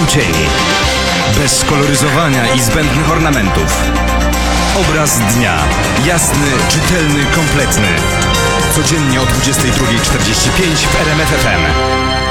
cieni. Bez koloryzowania i zbędnych ornamentów. Obraz dnia. Jasny, czytelny, kompletny. Codziennie o 22:45 w RMF FM.